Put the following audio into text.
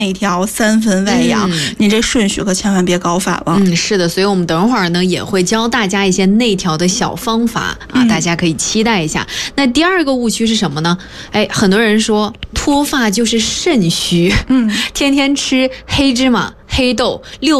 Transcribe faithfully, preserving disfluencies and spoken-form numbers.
内调三分外养，嗯、你这顺序可千万别搞反了。 嗯，是的，所以我们等会儿呢也会教大家一些内调的小方法啊，嗯、大家可以期待一下。那第二个误区是什么呢？哎，很多人说脱发就是肾虚，嗯，天天吃黑芝麻、黑豆、六